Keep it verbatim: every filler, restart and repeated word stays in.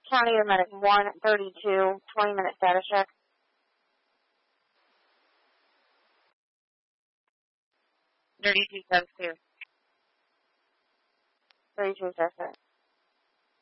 County or Medic one thirty-two, twenty minute status check. thirty-two, times two. thirty-two, status check.